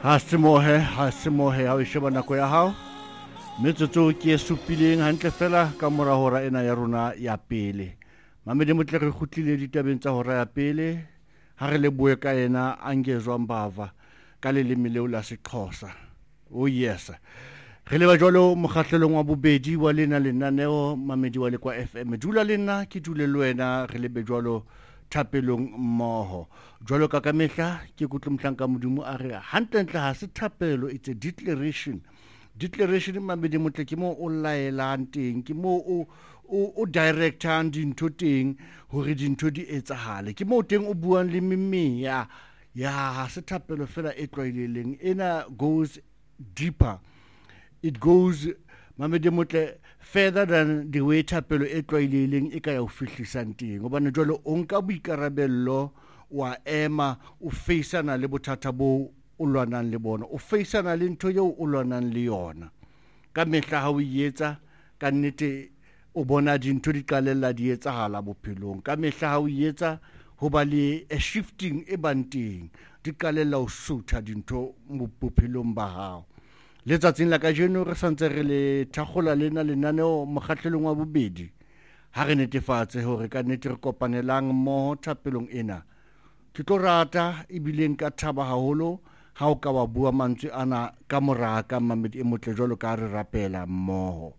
Ha se mohe ha o sheba nako ya hao. Metsotso ke e supileng hantle fela ka mora hora ena ya rona ya pele. Mamedi motle re kgutlile ditabeng tsa hora ya pele. Ha re le bue ka ena Angezwa Mbava ka leleme leo la Sexhosa. Oh yes. Re le ba jwalo mokgahlelong wa bobedi wa lena lenaneo mamedi wa le kwa FM. Dula lena ke dule le wena re le be jwalo thapelong mmoho. Jwalo ka mehla ke kutlumhlanka modimo a re hantle ha se thapelo, it's a declaration. Declaration mamedi motle ke mo o laelang teng, ke mo o directang dintho teng hore dintho di etsahale, ke mo teng o buang le memeya ya se thapelo fela e tlwaeleng. Ena goes deeper, it goes mamedi motle further than the way thapelo e tlwaeleng e ka ya o fihlisang teng. Hobane jwale o nka boikarabello wa ema o faceana le bothata bo o lwanang le bona, o faceana le ntho eo o lwanang le yona. Ka mehla ha o etsa ka nnete o bona dintho di qalella di etsahala bophelong. Ka mehla ha o etsa ho ba le a shifting e bang teng, di qalella o sutha dintho bophelong ba hao. Letsatsing la kajeno re santse re le thakgola lena lenaneo mokgahlelong wa bobedi, ha re netefatse hore ka nnete re kopanelang mmoho thapelong ena. Ke tlo rata ebile nka thaba haholo ha o ka wa bua mantswe ana ka moraka mamedi e motle jwalo ka re rapela mmoho.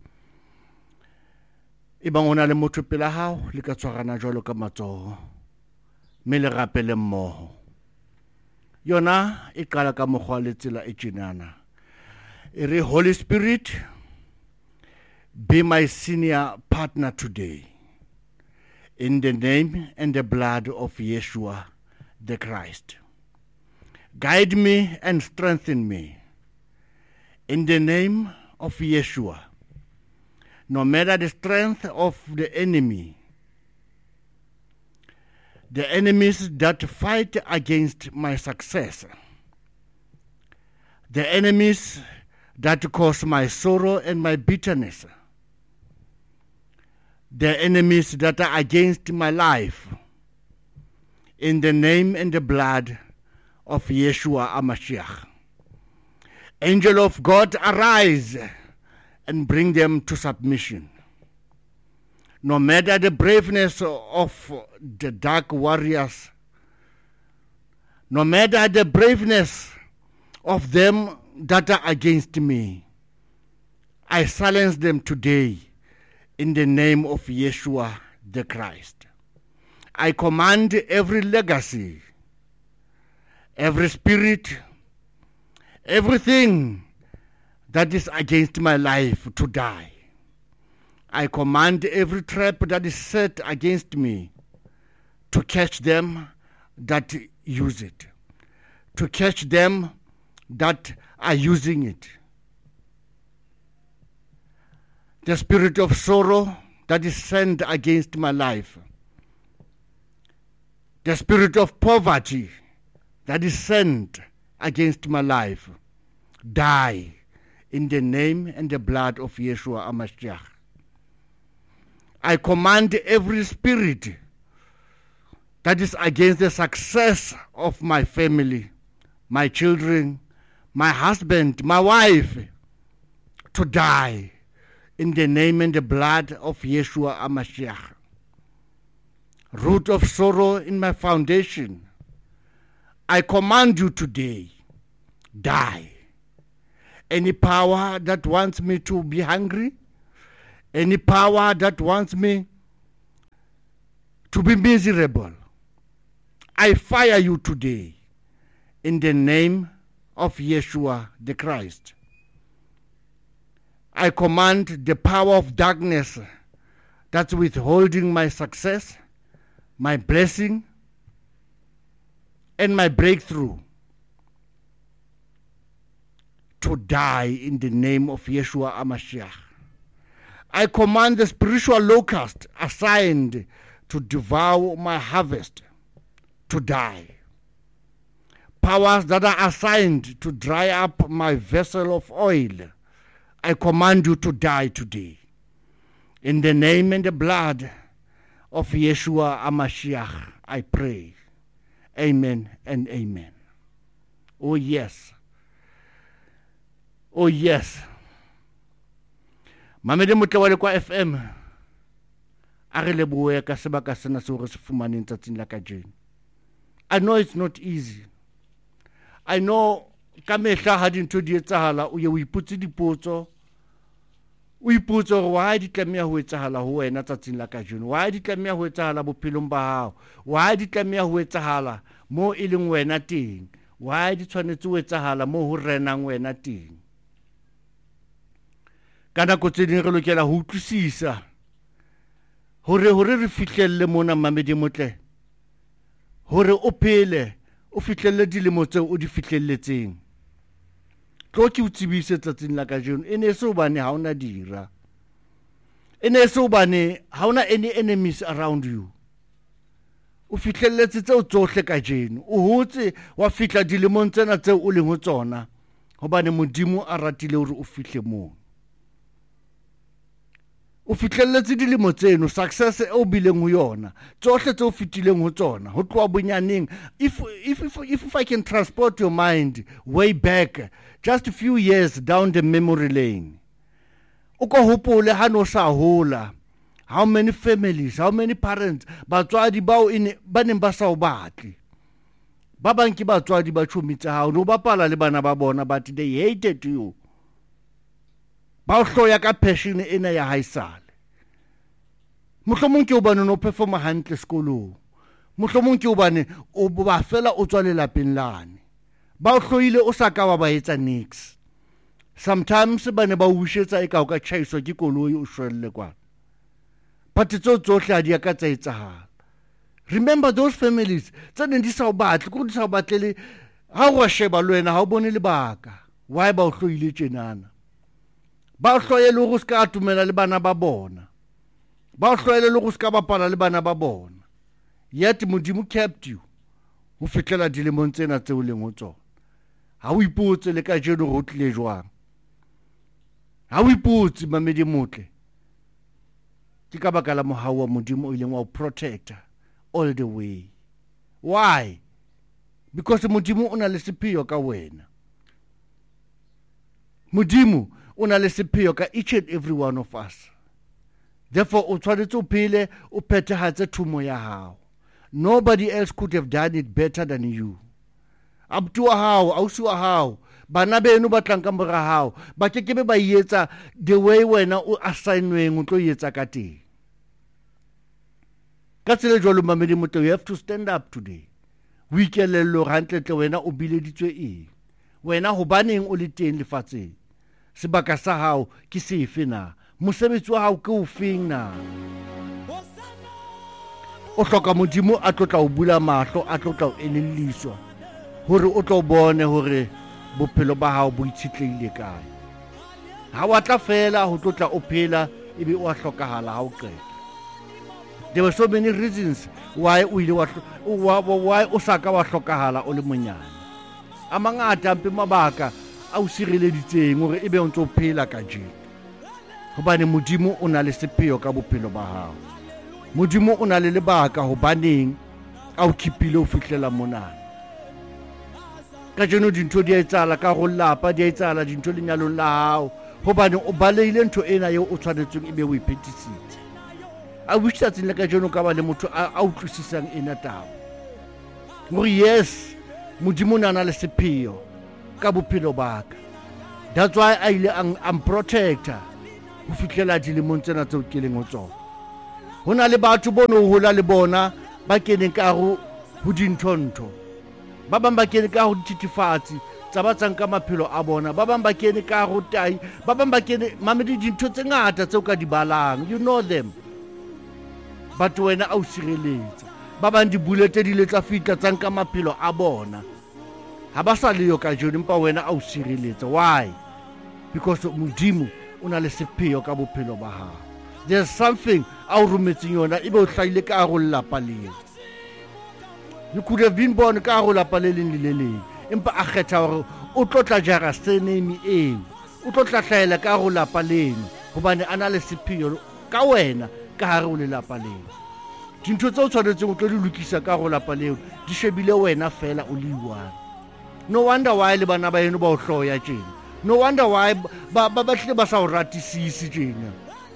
E bang ona le motho pela hao le ka tshwarana jwalo ka matsoho mme le rapele mmoho. Yona e qala ka mokgwa le tsela e tjenana. E re Holy Spirit, be my senior partner today in the name and the blood of Yeshua the Christ. Guide me and strengthen me in the name of Yeshua. No matter the strength of the enemy, the enemies that fight against my success, the enemies that cause my sorrow and my bitterness, the enemies that are against my life, in the name and the blood of Yeshua HaMashiach. Angel of God, arise and bring them to submission. No matter the braveness of the dark warriors, no matter the braveness of them that are against me, I silence them today in the name of Yeshua the Christ. I command every legacy, every spirit, everything that is against my life to die. I command every trap that is set against me to catch them that use it, to catch them that are using it. The spirit of sorrow that is sent against my life, the spirit of poverty that is sent against my life, die in the name and the blood of Yeshua HaMashiach. I command every spirit that is against the success of my family, my children, my husband, my wife, to die in the name and the blood of Yeshua HaMashiach. Root of sorrow in my foundation, I command you today, die. Any power that wants me to be hungry, any power that wants me to be miserable, I fire you today in the name of Yeshua the Christ. I command the power of darkness that's withholding my success, my blessing, and my breakthrough to die in the name of Yeshua HaMashiach. I command the spiritual locust assigned to devour my harvest to die. Powers that are assigned to dry up my vessel of oil, I command you to die today. In the name and the blood of Yeshua HaMashiach, I pray. Amen and amen. Oh yes, Oh yes. Mamedi Motle wa le kwa FM. A re lebohe ka sebaka sena se re se fumaneng tsatsing la kajeno. I know it's not easy. I know ka mehla ha dintho di etsahala o ye o iputse dipotso. O iputse hore why di tlameha ho etsahala ho wena tsatsing la kajeno. Why di tlameha ho etsahala bophelong ba hao. Why di tlameha ho etsahala mo e leng wena teng. Why di tshwanetse ho etsahala mo ho renang wena teng. Ka nako tse ding re lokela ho utlwisisa hore re fihlelle mona Mamedi Motle. Hore o phele o fihlelle dilemo tseo o di fihlelletseng. Tlo ke o tsebise tsatsing la kajeno ene se hobane ha ona dira. Ene se hobane ha ona any enemies around you. O fihlelletse tseo tsohle kajeno. O hotse wa fihla dilemong tsena tseo o leng ho tsona hobane Modimo a ratile hore o fihle moo. O fihlelletse dilemo tseno success e o bileng ho yona tsohle tse o fitileng ho tsona ho tloa bonyaneng. If I can transport your mind way back just a few years down the memory lane, o ko hopole ha no sa hola, how many families, how many parents batswadi bao ba neng ba sa o batle, ba bang ke batswadi ba tshumi tsa hao no bapala le bana ba bona but they hated you. Ba o hloya ka passion ena ya haisale. Mohlomong ke hobane no performa hantle sekolong. Mohlomong ke hobane o ba fela o tswa lelapeng lane. Ba o hloile o sa ka ba etsa nix. Sometimes ba ne ba ushetsa eka o ka chaiswa ke koloi o shwelle kwana. But tso tsohle ha di ya ka tsa etsahala. Remember those families tse neng di sa o batle go di sa o batlele ha o sheba le wena ha o bone lebaka why ba o hloile tjenana. Ba o hloile go ska atumela le bana ba bona. Ba o hloile le go ska bapala le bana ba bona. Yet Modimo kept you. Ho fitlela dilemong tsena tse o leng ho tsona. Ha o ipotse le ka jeno go tlile jwang. Ha o ipotse Mamedi Motle. Ke ka baka la mohau wa Modimo o ileng wa o protector all the way. Why? Because Modimo o na le sepheo ka wena. Modimo o na le sepheo ka each and every one of us. Therefore o tshwanetse o phele o phethahatse thumo ya hao. Nobody else could have done it better than you. Abtu wa hao, ausi wa hao, bana beno ba tlang ka mora hao, ba kekebe ba etsa the way wena o assignweng o tlo etsa ka teng. Ka tsela jwalo Mamedi Motle, you have to stand up today. O ikelello hantle wena o bileditswe eng. Wena hobaneng o le teng lefatsheng. Sebaka sa hao ke sefe na? Mosebetsi wa hao ke ofeng na? O hloka Modimo a tlotla o bula mahlo, a tlotla o elelliswa hore o tlo bone hore bophelo ba hao bo itshitlehile kae. Ha wa tla fela ho tlotla o phela ebe o a hlokahala ha o qeta. There were so many reasons why why o saka wa hlokahala o le monyane. A mangata mpe mabaka a o sireleditseng hore ebe o ntse o phela ka jeno. Hobane Modimo o na le sepheo ka bophelo ba hao. Modimo o na le lebaka hobaneng a o khipile o fihlela mona. Ka jeno dintho di a etsala ka go lapa, di a etsala dintho lenyalong la hao hobane o baleile ntho ena eo o tshwanetseng ebe o iphetisitse. A wish that in ka jeno ka ba le motho a utlwisisang ena taba. Gore yes, Modimo o na le sepheo ka bophelo ba ka. That's why I am protector ho fihlela dilemong tsena tseo ke leng ho tsona. Ho na le batho bono ho hola le bona ba keneng ka ho dinthontho. Ba bang ba kene ka ho dititifatsi tsa ba tsang ka maphelo a bona. Ba bang ba kene ka ho tai. Ba bang ba kene Mamedi dintho tse ngata tseo ka di balang. You know them. But wena a o sireletsa. Ba bang di bulete di le tla fitla tsang ka maphelo a bona. Ha ba sa le yo ka jeno empa wena a o sireletsa. Why? Because Modimo o na le sepheo ka bophelo ba hao. There's something a o rometseng yona ebe o hlaile ka go lapa leo. You could have been born ka go lapa le leng le leng empa a kgetha hore o tlotla jara surname eo. O tlotla hlaela ka go lapa leno hobane ana le sepheo ka wena ka hare o le lapa leo. Dintho tse o tshwanetseng o tlo di lokisa ka go lapa leo di shebile wena fela o le one. No wonder why le bana ba eno ba o hloya tjena. No wonder why ba hle ba sa o ratisisi tjena.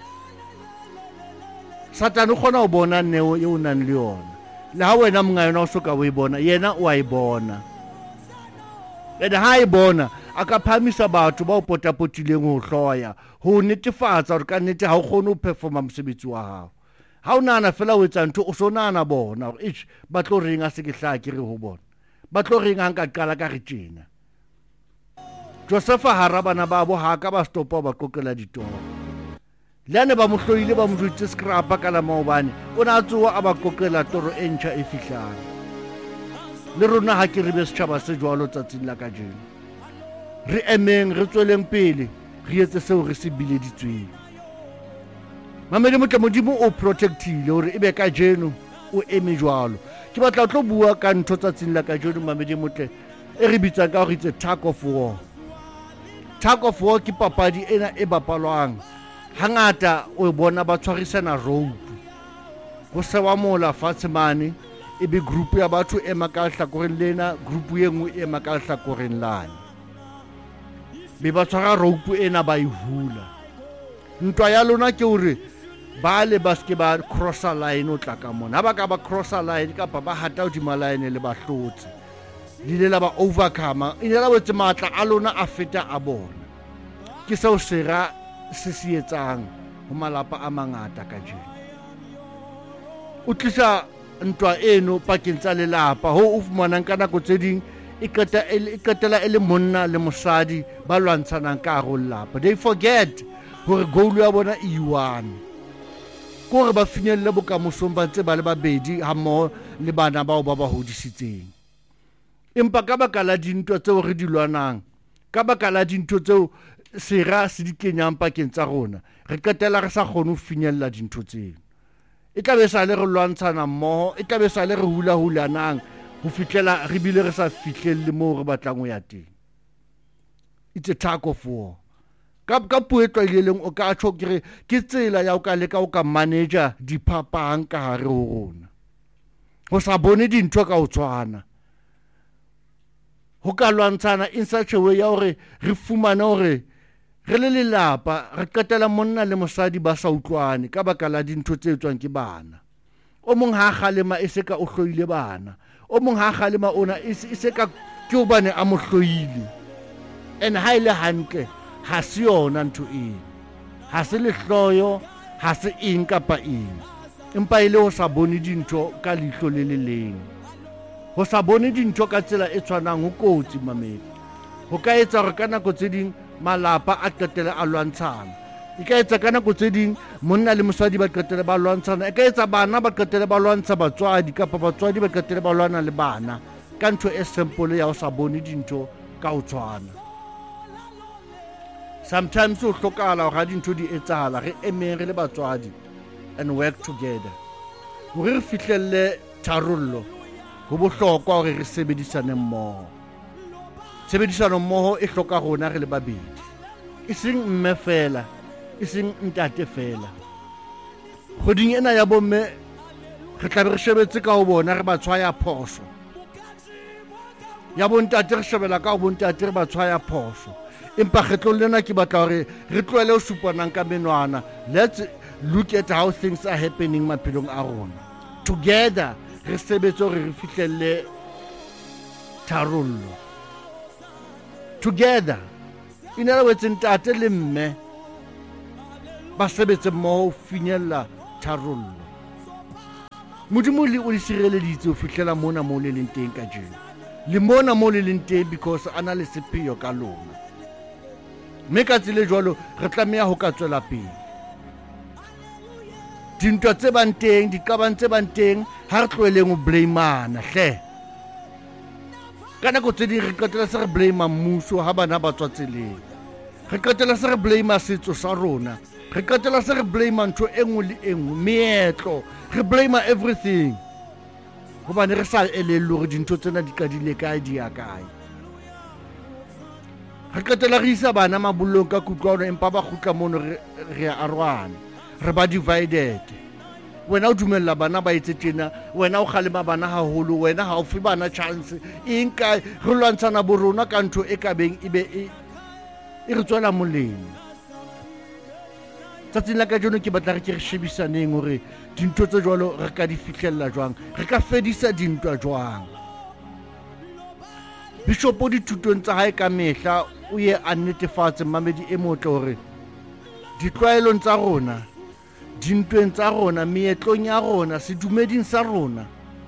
Satane o kgona ho bona neo e o nang le yona. Le ha wena monga yona o soka o e bona, yena o a e bona. Ene ha e bona a ka phamisa batho ba o potapotileng ho hloya ho netefatsa hore ka nnete ha o kgone ho performa mosebetsi wa hao. Ha o nahana fela o etsa ntho o so nahana bona hore ba tlo reng a se ke hlaha ke re ho bona. Ba tlo reng ha nka qala ka re tjena. Josefa hara bana ba bo ha ka ba stopa ba kokela ditoro. Lane ba mo hloile ba mo jwetse scrapa ka la maobane o na tsoa a ba kokela toro e ntjha e fihlang. Le rona ha ke re be setjhaba se jwalo tsatsing la kajeno. Re emeng re tsweleng pele re etse seo re se bileditsweng. Mamedi motle modimo o protectile hore ebe kajeno o eme jwalo. Ke batla tlo bua ka ntho tsatsing la kajeno mamedi motle e re bitsang ka hore it's a tug of war. Tug of war ke papadi ena e bapalwang hangata o bona ba tshwarisana rope go sewa mola fatshe mane e be group ya batho e maka hlakoreng lena group e nngwe e maka hlakoreng lane be ba tshwara rope ena ba e hula. Ntwa ya lona ke hore ba le ba ske ba crosser line o tla ka mona ha ba ka ba crosser line kapa ba hata hodima line le ba hlotse di le la ba overcome e la wetse matla a lona a feta a bona. Ke seo sera se se etsang ho malapa a mangata ka jeno. O tlisa ntwa eno pakeng tsa lelapa ho o fumanang ka nako tse ding e qetela e le monna le mosadi ba lwantshanang ka hare ho lelapa. They forget hore goal ya bona e one ko re ba finyelle bokamosong ba ntse ba le babedi ha mmoho le bana bao ba ba hodisitseng. Empa ka baka la dintwa tseo re di lwanang, ka baka la dintho tseo sera se di kenyang pakeng tsa rona, re qetela re sa kgone ho finyella dintho tseo. E tla be sa le re lwantshana mmoho, e tla be sa le re hula-hulanang ho fihlela re bile re sa fihlelle moo re batlang ho ya teng. It's a tug of war. Ka puo e tlwaeleng o ka tjho ke ke tsela ya o ka leka o ka manager diphapang ka hare ho rona. Ho sa bone dintho ka ho tshwana. Ho ka lwantshana in such a way ya hore re fumane hore re le lelapa re qetela monna le mosadi ba sa utlwane ka baka la dintho tse etswang ke bana. O mong ha kgalema e se ka o hloile bana, o mong ha kgalema ona e se ka ke hobane a mo hloile. And ha ile hantle ha se yona ntho eo, ha se lehloyo, ha se eng kapa eng, empa ile ho sa bone dintho ka leihlo le le leng. Ho sa bone dintho ka tsela e tshwanang ho kotsi mamedi. Ho ka etsa hore ka nako tse ding malapa a qetela a lwantshana. E ka etsa ka nako tse ding monna le mosadi ba qetela ba lwantshana. E ka etsa bana ba qetela ba lwantsha batswadi kapa batswadi ba qetela ba lwana le bana ka ntho e simple ya ho sa bone dintho ka ho tshwana. Sometimes o hlokahala hore dintho di etsahala re emeng re le batswadi and work together. Hore re fihlelle tharollo ho bohlokwa hore re sebedisane mmoho. Sebedisano mmoho e hloka rona re le babedi. E seng mme fela, e seng ntate fela. Kgoding ena ya bomme re tla be re shebetse ka ho bona re ba tshwaya phoso. Ya bontate re shebela ka ho bontate re ba tshwaya phoso. Empa kgetlo lena ke batla hore re tlohele ho supanang ka menwana. Let's look at how things are happening maphelong a rona. Together re sebetse hore re fihlelle tharollo. Together, in other words, ntate le mme ba sebetse mmoho finyella tharollo. Modimo le o le sireleditse ho fihlela mona moo le leng teng ka jeno. Le mona moo le leng teng because ana le sepheo ka lona. Mme ka tsela jwalo re tlameha ho ka tswela pele. Dintwa tse bang teng, diqabang tse bang teng, ha re tlohelleng ho blameana hle. Ka nako tse ding re qetela se re blame mmuso ha bana ba tswa tseleng. Re qetela se re blame setso sa rona. Re qetela se re blame ntho e nngwe le e nngwe, meetlo, re blame everything. Hobane re sa elellwe hore dintho tsena di qadile kae di ya kae. Re qetela re isa bana mabollong ka kutlwano empa ba kgutla mono re a arwana. Re ba divided. Wena o dumella bana ba etse tjena, wena o kgalema bana haholo, wena ha o fe bana chance. Eng kae re lwantshana bo rona ka ntho e ka beng e e re tswela molemo. Tsatsing la kajeno ke batla re ke re shebisaneng hore dintho tse jwalo re ka di fihlella jwang, re ka fedisa dintwa jwang. Bishop o dithutong tsa hae ka mehla o ye a netefatse mamedi e motle hore ditlwaelong tsa rona, dintweng tsa rona, meetlong ya rona, sedumeding sa rona,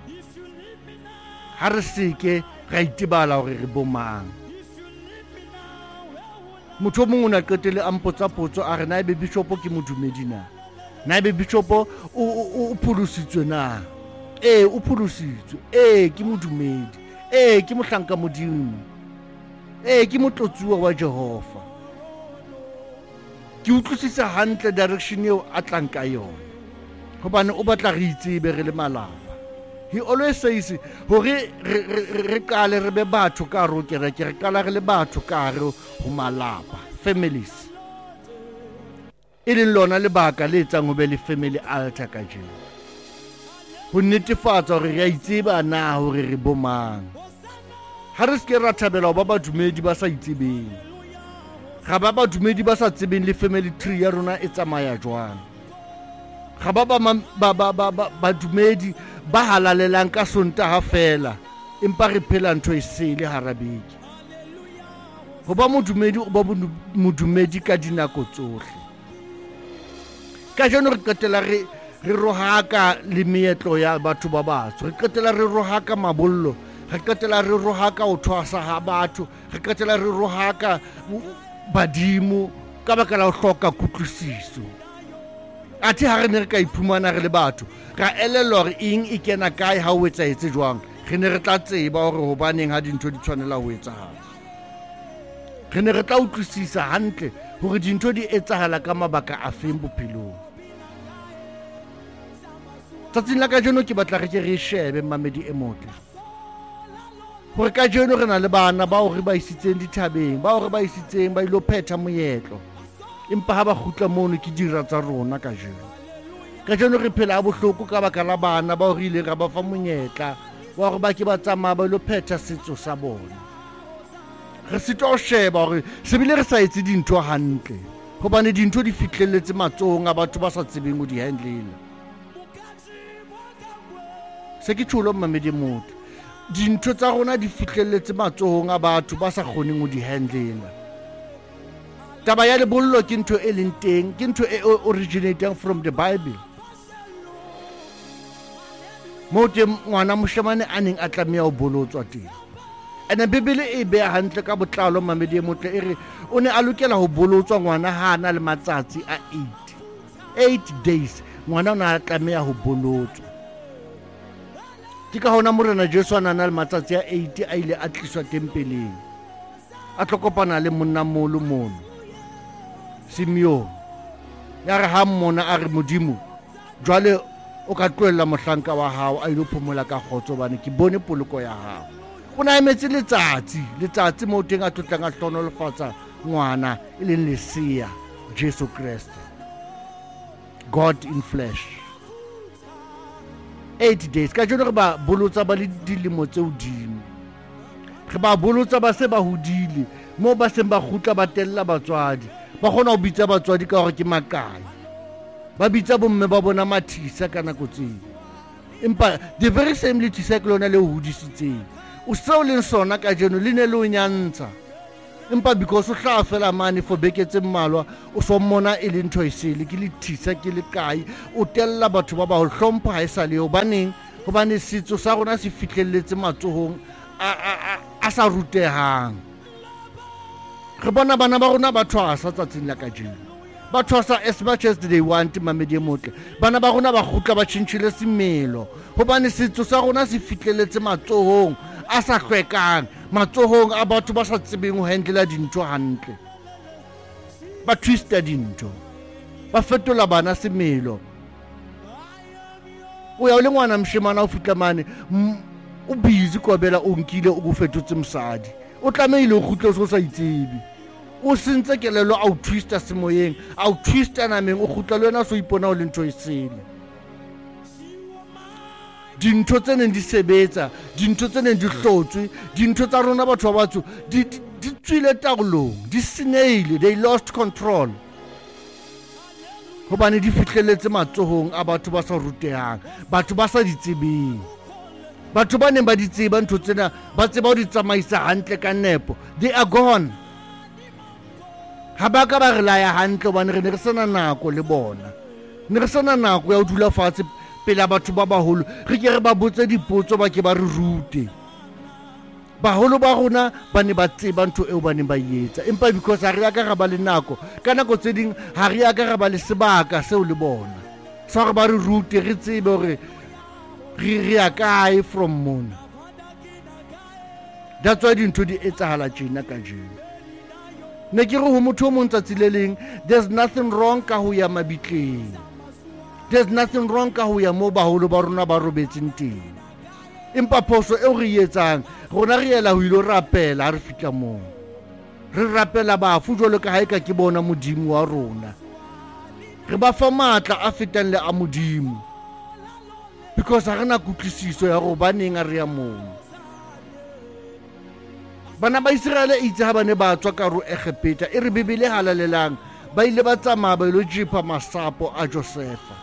ha re seke ra itebala hore re bomang. Motho mongwe o na qetelle a mpotsa potso a re na ebe Bishop ke modumedi na? Na ebe Bishop o pholositswe na? O pholositswe. Ke modumedi. Ke mohlanka modimo. Ke motlotsuwa wa Jehova. Ke utlwisisa hantle direction eo a tlang ka yona. Hobane o batla re itsebe re le malapa. He always says hore re kale re be batho ka ro kereke, re kala re le batho ka ro ho malapa, families. E leng lona lebaka le etsang ho be le family altar ka jeno. Ho netefatsa hore re a itseba na hore re bomang. Ha re se ra thabela ho ba badumedi ba sa itsebeng. Ga ba badumedi ba sa tsebeng le family tree ya rona e tsamaya jwang. Ga ba badumedi ba halalelang ka Sontaha fela empa re phela ntho e sele hara beke. Ho ba modumedi o ba modumedi ka dinako tsohle. Ka jeno re qetela re rohaka le meetlo ya batho ba batsho, re qetela re rohaka mabollo, re qetela re rohaka ho thwasa ha batho, re qetela re rohaka badimo ka baka la ho hloka kutlwisiso. Athe ha re ne re ka iphumana re le batho, ra elellwa hore eng e kena kae ha o etsahetse jwang, re ne re tla tseba hore hobaneng ha dintho di tshwanela ho etsahala. Re ne re tla utlwisisa hantle hore dintho di etsahala ka mabaka a feng bophelong. Tsatsing la kajeno ke batla re ke re shebe mamedi e motle hore kajeno re na le bana bao re ba isitseng dithabeng, bao re ba isitseng ba ilo phetha moetlo, empa ha ba kgutla mono ke dira tsa rona kajeno re phela a bohloko ka baka la bana bao re ile ra ba fa monyetla wa hore ba ke ba tsamaya ba ilo phetha setso sa bona. Re sitwa ho sheba hore sebile re sa etse dintho hantle hobane dintho di fihlelletse matsohong a batho ba sa tsebeng ho di handlela. Se ke tsholo mamedi motle, dintho tsa rona di fihlelletse matsohong a batho ba sa kgoneng ho di handlela. Taba ya lebollo ke ntho e leng teng, ke ntho e originating from the Bible. Moo teng ngwana moshemane a neng a tlameha ho bolotswa teng. Ene Bibele e beha hantle ka botlalo mamedi e motle e re o ne a lokela ho bolotswa ngwana ha ana le matsatsi a 8 days. Ngwana o ne a tlameha ho bolotswa. Ke ka hona morena Jesu a nana le matsatsi a 8 a ile a tliswa tempeleng, a tlo kopana le monna molo mono Simeon. Ya re ha mmona a re modimo jwale o ka tlohella mohlanka wa hao a ile phomola ka kgotso bane ke bone poloko ya hao. O na emetse letsatsi moo teng a tlotlang a hlonolofatsa ngwana e leng Lesia Jesu Kriste, God in flesh. 8 days ka jeno re ba bolotsa ba le dilemo tse hodimo, re ba bolotsa ba se ba hodile moo ba seng ba kgutla ba tella batswadi, ba kgona ho bitsa batswadi ka hore ke makae, ba bitsa bomme ba bona mathisa ka nako tseo, empa the very same lethisa ke lona le ho hodisitseng o seo leng sona ka jeno le ne le o nyantsha, empa because o hlaha fela mane for beke tse mmalwa o so mmona e le ntho e sele ke lethisa ke le kae, o tella batho ba ba ho hlompha ha esale hobane setso sa rona se fihlelletse matsohong a sa rutehang. Re bona bana ba rona ba thwasa tsatsing la kajeno, ba thwasa as much as they want mamedi e motle. Bana ba rona ba kgutla ba tjhentjhile semelo hobane setso sa rona se fihlelletse matsohong a sa hlwekang, matsohong a batho ba sa tsebeng ho handlela dintho hantle. Ba twista dintho, ba fetola bana semelo. O ya o le ngwana mshemana o fitla mane o busy kobela o nkile o go fetotse mosadi, o tlameile o khutle o sa itsebi, o sentse kelelo a o twista semoyeng, a o twista nameng, o khutla le wena so ipona o le ntho e sele. dintho tse neng di sebetsa, dintho tse neng di hlotswe, dintho tsa rona batho ba batsho di tswile tagolong, di senyehile, they lost control. Hobane di fihlelletse matsohong a batho ba sa rutehang, batho ba sa di tsebeng. Batho ba neng ba di tseba ntho tsena, ba tseba ho di tsamaisa hantle ka nepo, they are gone. Ha ba ka ba re laya hantle hobane re ne re sena nako le bona. Ne re sena nako ya ho dula fatshe pela batho ba baholo, re ke re ba botse dipotso ba ke ba re rute. Baholo ba rona ba ne ba tseba ntho eo ba ne ba etsa, empa because ha re ya ka ra ba le nako, ka nako tse ding ha re ya ka ra ba le sebaka seo le bona, sa re ba re rute, re tsebe hore re ya kae from mona. That's why dintho di etsahala tjena ka jeno. Ne ke re ho motho o mong tsatsi le leng, there's nothing wrong ka ho ya mabitleng, there's nothing wrong ka ho ya moo baholo ba rona ba robetseng teng. Empa phoso eo re etsang, rona re ela ho ilo rapela ha re fihla moo. Re rapela bafu jwalo ka ha eka ke bona modimo wa rona. Re ba fa matla a fetang le a modimo, because ha re na kutlwisiso ya hore ba neng a re ya moo. Bana ba Israele itse ha ba ne ba tswa ka ro Egepeta, e re Bibele halalelang, ba ile ba tsamaya ba ilo jipa masapo a Josefa.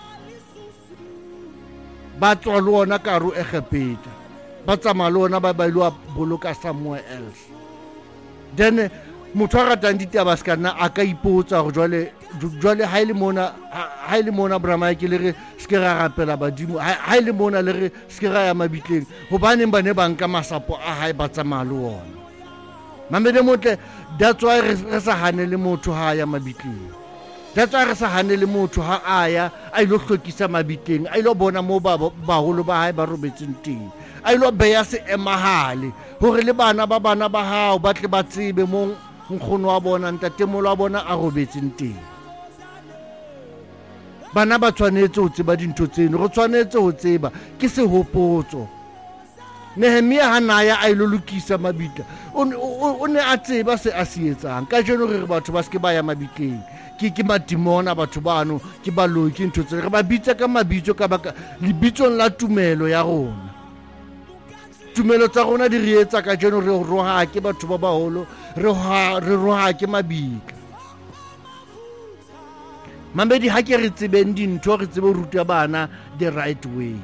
Ba tswa le ona ka ro Egepeta, ba tsamaya le ona ba ilo boloka somewhere else. Then motho a ratang ditaba se ka nna a ka ipotsa hore jwale ha ile mona Brama ke le re se ke ra rapela badimo, ha ile mona le re se ke ra ya mabitleng, hobaneng ba ne ba nka masapo a hae ba tsamaya le ona. Mamele motle, that's why re sa hanele motho ha ya mabitleng. That's why re sa hanele motho ha aya a ilo hlokisa mabitleng, a ilo bona moo baholo ba hae ba robetseng teng, a ilo beya seemahale hore le bana ba hao ba tle ba tsebe moo nkgono wa bona, ntatemolo wa bona a robetseng teng. Bana ba tshwanetse ho tseba dintho tseno, re tshwanetse ho tseba ke sehopotso. Nehemia ha naya a ilo lokisa mabitla, o ne a tseba se a se etsang. Ka jeno re batho ba ske ba ya mabitleng, ke madimona batho bano, ke baloi, ke ntho tse re ba bitsa ka mabitso ka baka lebitsong la tumelo ya rona. Tumelo tsa rona di re etsa ka jeno re roha ke batho ba baholo, re roha ke mabitla. Mamedi ha ke re tsebeng dintho, re tsebe ho ruta bana the right way.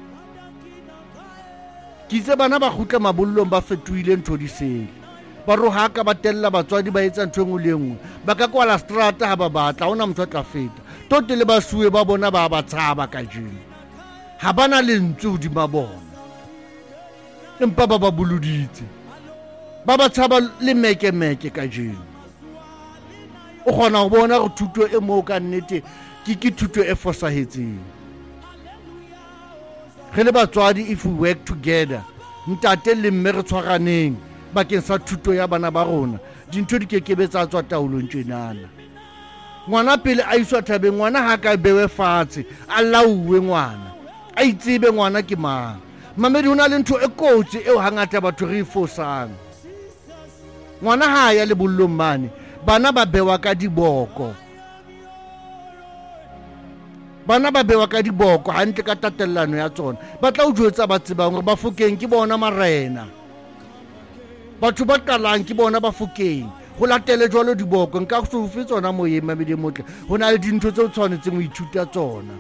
Ke itse bana ba kgutla mabollong ba fetohile ntho di sele, ba roha ka ba tella batswadi ba etsa ntho engwe le engwe, ba ka kwala strata ha ba batla, hona motho a tla feta. Tote le basuwe ba bona ba ba tshaba ka jeno, ha bana lentswe hodima bona, empa ba ba boloditse, ba ba tshaba le meke ka jeno. O kgona ho bona gore thuto e moo ka nnete ke thuto e fosahetseng. Re le batswadi, if we work together, ntate le mme re tshwaraneng bakeng sa thuto ya bana ba rona, dintho di kekebe tsa tswa taolong tjenana. Ngwana pele a iswa thabeng, ngwana ha ka bewe fatshe, a lauwe ngwana, a itsebe ngwana ke mang. Mamedi hona le ntho e kotsi eo hangata batho re fosang. Ngwana ha ya lebollong mane, bana ba bewa ka diboko. Bana ba bewa ka diboko hantle ka tatellano ya tsona. Ba tla o jwetsa ba tsebang hore Bafokeng ke bona marena, batho ba qalang ke bona Bafokeng, ho latele jwalo diboko. Nka se o fe tsona moyeng Mamedi motle, ho na le dintho tse o tshwanetseng ho ithuta tsona.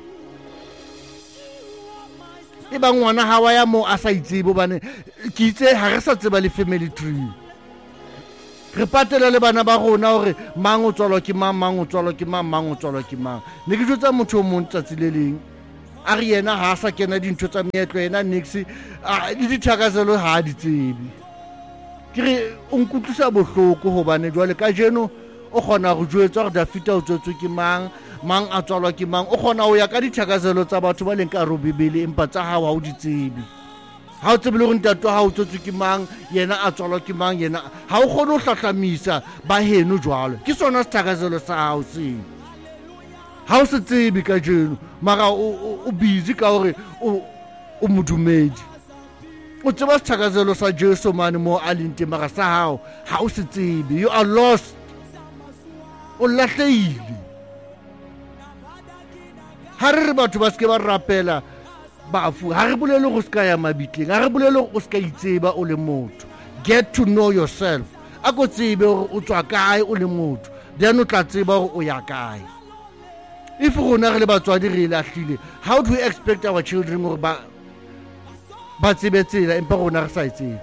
E bang ngwana ha wa ya moo a sa itsebe, hobane ke itse ha re sa tseba le family tree. Re patela le bana ba rona hore mang o tswalwa ke mang, mang o tswalwa ke mang, mang o tswalwa ke mang. Ne ke jwetsa motho o mong tsatsi le leng, a re yena ha sa kena dintho tsa meetlo, yena nix le dithakazelo ha di tsebe. Ke re o nkutlwisa bohloko hobane jwale ka jeno o kgona go jwetsa hore Dafita o tswetswe ke mang, mang a tswalwa ke mang. O kgona ho ya ka dithakazelo tsa batho ba leng ka ro Bibele, empa tsa hao ha o di tsebe. Ha o tsebe le gore ntate ha o tswetswe ke mang, yena a tswalwa ke mang, yena ha o kgone ho hlahlamisa ba heno jwalo. Ke sona sethakazelo sa hao seo. Ha o se tsebe ka jeno, mara o busy ka hore o modumedi. O tseba sethakazelo sa Jesu mane moo a leng teng, mara sa hao ha o se tsebe. You are lost. O lahlehile. Ha re re batho ba ske ba rapela bafu ha re bolele go ska ya mabitleng ha re bolele go ska itseba o le motho. Get to know yourself. A go tsebe gore o tswa kae o le motho, then o tla tseba gore o ya kae. If rona re le batswadi re lahlile, how do we expect our children gore ba tsebe tsela empa rona re sa itsebe?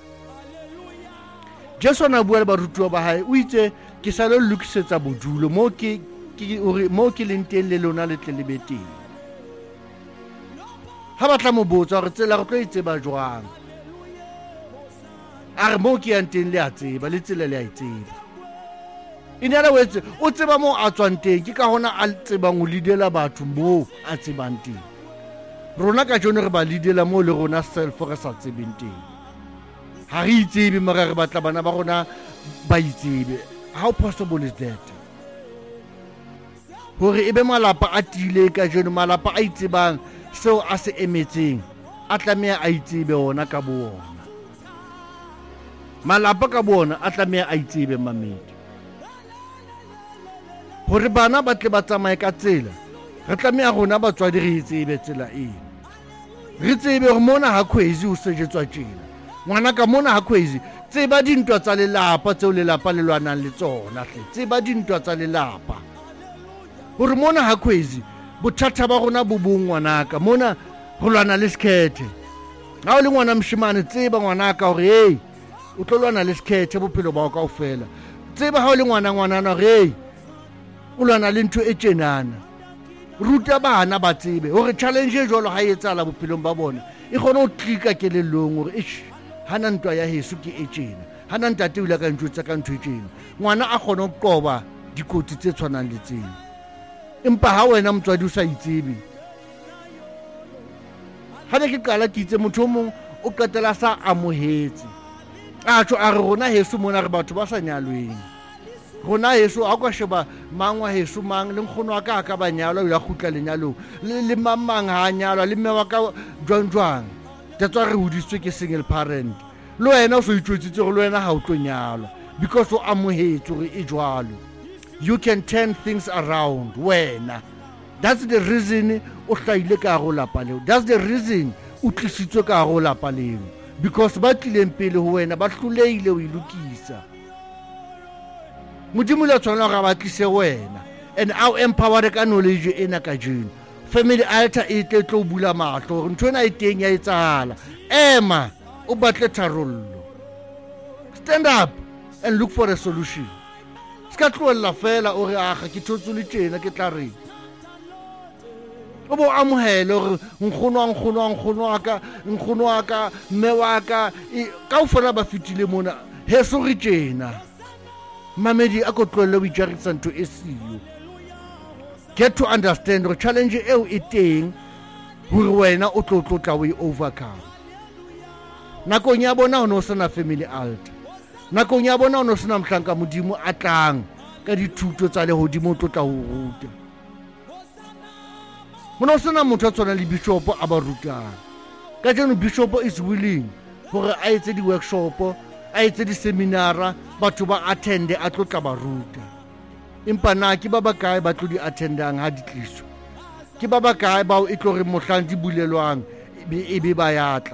Jesu na bua le barutwa ba hae o itse ke sa le lokisetsa bodulo mo ke leng teng le lona le tle le beteng. Ha ba tla mo botsa gore tsela re tlo itseba jwang, a re mo ke yang teng le a tseba le tsela le a itseba. In other words, o tseba mo a tswang teng ke ka hona a tsebang o leadela batho mo a tsebang teng. Rona ka jone re ba leadela mo le rona self re sa tsebeng teng. Ha re itsebe mara re batla bana ba rona ba itsebe. How possible is that? Hore ebe malapa a tile ka jone, malapa a itsebang seo a se emetseng, a tlameha a itsebe ona ka bona. Malapa ka bona a tlameha a itsebe mamedi. Hore bana ba tle ba tsamaye ka tsela, re tlameha rona batswadi re itsebe tsela ena. Re tsebe hore mona ha khwezi o sejetswa tjena. Ngwana ka mona ha khwezi, tseba dintwa tsa lelapa tseo lelapa le lwanang le tsona hle. Tseba dintwa tsa lelapa. Hore mona ha khwezi, bothata ba rona bo bong ngwanaka, mona ho lwana le skhethe. Ha o le ngwana moshemane, tseba ngwanaka hore hey, o tlo lwana le skhethe bophelo ba o kaofela. Tseba ha o le ngwanana hore hey, o lwana le ntho e tjenana. Ruta bana ba tsebe hore challenge e jwalo ha e etsala bophelong ba bona, e kgone ho tlika kelellong hore ish, hana ntwa ya heso ke e tjena, hana ntate o ile ka ntjwetsa ka ntho e tjena. Ngwana a kgone ho qoba dikotsi tse tshwanang le tsena. Empa ha wena motswadi o sa itsebe, ha ne ke qala ke itse motho o mong o qetela sa amohetse a tjho a re rona heso mona re batho ba sa nyalweng. Rona heso a kwa sheba mang wa heso mang le nkgono wa ka ba nyalwa ya khutla lenyalong le mamang ha nyalwa le mme wa ka jwang. That's why re hodisitswe ke single parent. Lo wena o so itjwetsitse go lo wena ha o tlo nyalwa because o amohetse gore e jwalo. You can turn things around wena. That's the reason o hlaile ka go lapa leo. That's the reason o tlisitswe ka go lapa leo, because ba tlileng pele ho wena ba hloleile o ilukisa. Modimo le tsona ga ba tlise wena, and our empower ka knowledge ena ka jeno. Family altar e tlo bula mahlo gore ntho ena e teng ya etsahala. Ema o batle tharollo. Stand up and look for a solution. Ska tloella fela o re aga ke thotse le tjena ke tla re. O bo amohele gore nkgono wa ka mme wa ka kaofela ba fitile mona heso re tjena. Mamedi a ko tloelle o itjarisa ntho e siyo. Get to understand gore challenge eo e teng hore wena o tla o e overcome. Nakong ya bona o no sena family altar. Nakong ya bona o no sena mohlanka modimo a tlang ka dithuto tsa lehodimo o tla o ruta. Mona o sena motho a tswana le bishop a ba rutang. Ka jeno bishop is willing hore a etse di workshop, a etse di seminara, batho ba attende a tlo tla ba ruta. Empa na ke ba bakae ba tlo di attendang ha di tliso? Ke ba bakae ba e tlo re mohlang di bulelwang e be ba yatla?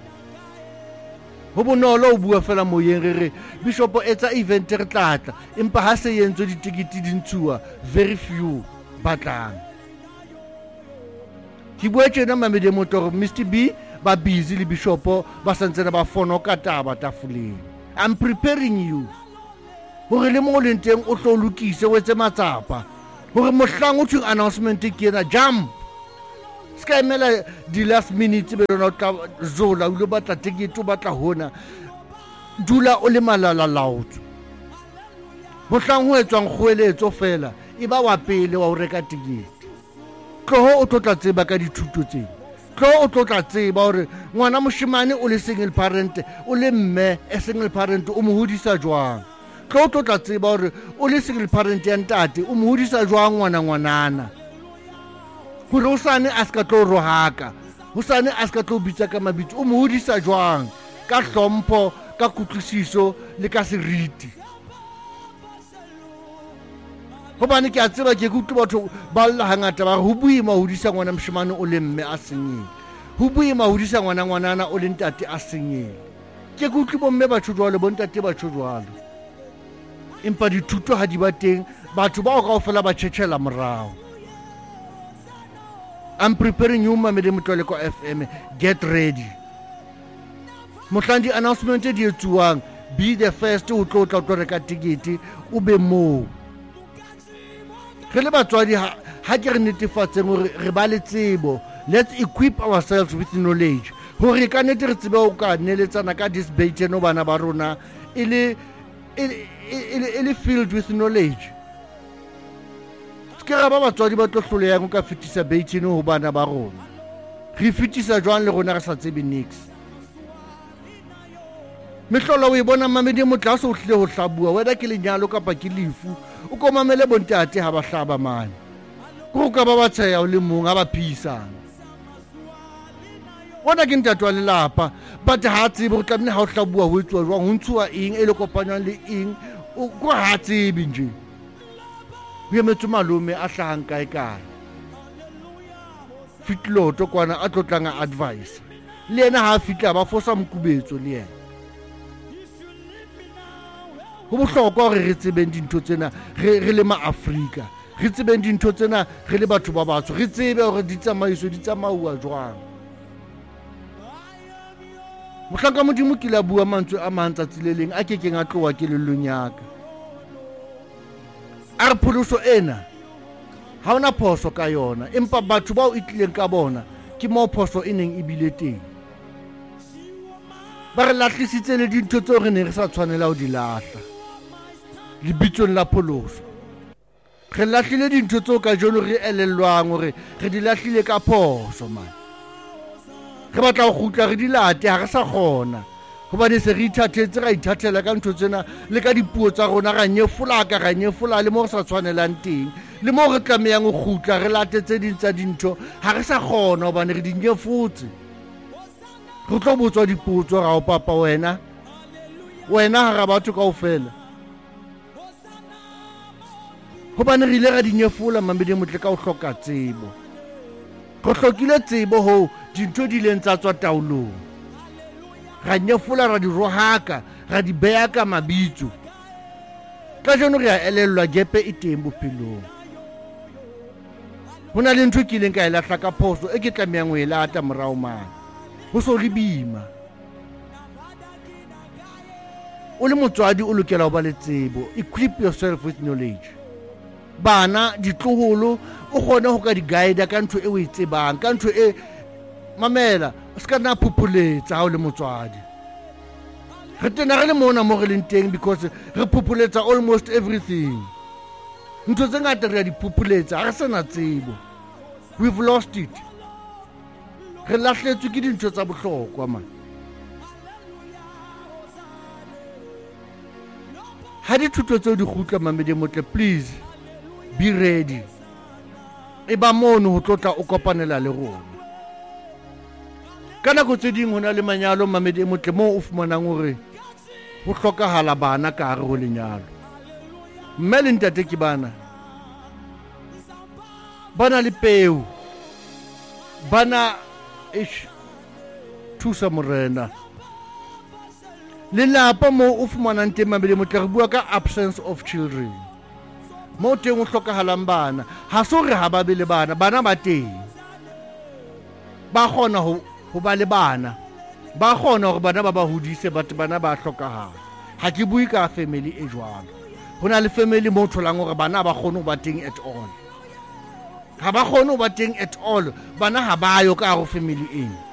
Ho bonolo o bua fela moyeng re bishop etsa event re tlatla, empa ha se yentswe ditikiti di ntshuwa very few batlang. Ke bua tjena mamedi motor Mr B ba busy le bishop ba santsena ba fono ka taba tafoleng. I'm preparing you hore le mo le nteng o tlo lokise o etse matsapa hore mohlang o thung announcement ke ena jump. Ska emela di last minute be lona o tla zola o lo batla ticket o batla hona, dula o le malala laotswe. Mohlang ho etswang kgoeletso fela e ba wa pele wa o reka ticket. Tloho o tla tseba ka dithuto tsena. Tloho o tla tseba hore ngwana moshemane o le single parent, o le mme a single parent o mo hodisa jwang. Tloho o tla tseba hore o le single parent ya ntate o mo hodisa jwang ngwanana. Hore hosane a ska tlo rohaka, hosane a ska tlo bitsa ka mabitso, o mo hodisa jwang ka hlompho, ka kutlwisiso le ka seriti. Hobane ke a tseba ke kutlwa batho ba lla hangata ba re ho boima ho hodisa ngwana moshemane o le mme a senyeng. ho boima ho disa ngwanana o le ntate a senyele. Ke go utlwe bomme ba tshojwalo bo ntate ba tshojwalo. Empa dithuto ha di ba teng, batho ba o kaofela ba tjhetjhela morao. I'm preparing you mamedi Motloleko FM. Get ready. Mohlandi announcement di etsuwang, be the first ho tlo reka tikete o be moo. Re le batswadi ha ke re netefatseng hore re ba le tsebo. Let's equip ourselves with knowledge. Hore ka nete re tsebe ho ka neletsana ka debate no bana ba rona ele filled with knowledge. Ke ra ba batswadi ba tlo hloleha go ka fetisa bait no ho bana ba rona. Re fetisa jwang le rona re sa tsebe nix. Mehlolo o e bona mamedi motla so hlile ho hlabua wena ke lenyalo kapa ke lefu o komamele bontate ha ba hlaba mane go ka ba batseya o le mong ha ba phisana wona ke ntatwa le lapa but ha tsebe go tlamne ha o hlabua ho etswa jwang ho ntshuwa eng e le kopanyang le eng o go ha tsebe nje we metso malome a hlahang kae kae fitlo to kwana a tlotlanga advice le ena ha fitla ba fosa mokubetso le yena. Ho bohlokwa hore re tsebeng dintho tsena re le ma-Afrika, re tsebeng dintho tsena re le batho ba batsho, re tsebe hore di tsamauwa jwang. Mohlanka Modimo ke la bua mantswe a mang tsatsi le leng a kekeng a tloha kelellong ya ka. A re pholoso ena ha ona phoso ka yona, empa batho bao e tlileng ka bona ke moo phoso e neng e bile teng. Ba re lahlisitse le dintho tseo re ne re sa tshwanela ho di lahla. Lebitsong la pholoso re lahlile dintho tseo ka jeno re elellwang hore re di lahlile ka phoso man. Re batla ho kgutla re di late ha re sa kgona hobane se re ithathetse ra ithathela ka ntho tsena le ka dipuo tsa rona ra nyefola le mo re sa tshwanelang teng le mo re tlamehang ho kgutla re latetse tsa dintho ha re sa kgona hobane re di nyefotse. Re tlo botswa dipotso ra o papa wena ha ra batho kaofela hobane re ile ra di nyefola mamedi motle ka o hloka tsebo. Go hlokile tsebo ho dintho di leng tsa tswa taolong. Ra nyefola ra di rohaka ra di beya ka mabitso. Ka jeno re a elellwa gepe e teng bophelong. Hona le ntho ke leng ka e lahla ka phoso e ke tlamehang ho e lata morao mane. Ho so re bima. O le motswadi o lokela ho ba le tsebo. Equip yourself with knowledge. Bana ditloholo o kgone ho ka di guide ka ntho e o e tsebang ka ntho e mamela o ska na phupuletsa ha o le motswadi. Re tena re le mona mo re leng teng because re phupuletsa almost everything. Ntho tse ngata re di phupuletsa ha re sana tsebo. We've lost it. Re lahletswe ke dintho tsa bohlokwa man. Ha dithuto tseo di kgutla mamedi motle please be ready. E ba mono ho tlotla o kopanela le rona. Kana go tse ding hona le manyalo mamedi motle mo o fumanang hore ho hlokahala bana ka hare ho lenyalo. Mme le ntate ke bana le peo bana thusa morena. Lelapa mo o fumanang teng mamedi motle re bua ka absence of children. Mo teng o hlokahalang bana ha so re ha ba be le bana ba teng ba kgona ho ba le bana ba kgona hore bana ba hodise but bana ba hlokahala. Ha ke bui ka family e jwalo. Hona le family mo tholang hore bana ba kgone ho ba teng at all. Ha ba kgone ho ba teng at all bana ha ba yo ka ho family eng.